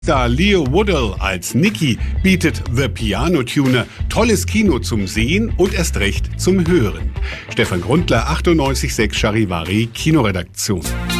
Da Leo Woodall als Nicky bietet The Piano Tuner tolles Kino zum Sehen und erst recht zum Hören. Stefan Grundler, 98.6 Charivari, Kinoredaktion.